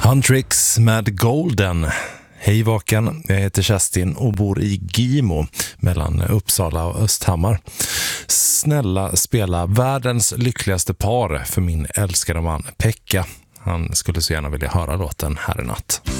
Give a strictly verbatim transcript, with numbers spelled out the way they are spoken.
Fun Tricks med Golden. Hej vaken, jag heter Kerstin och bor i Gimo mellan Uppsala och Östhammar. Snälla spela världens lyckligaste par för min älskade man Pekka. Han skulle så gärna vilja höra låten här i natt.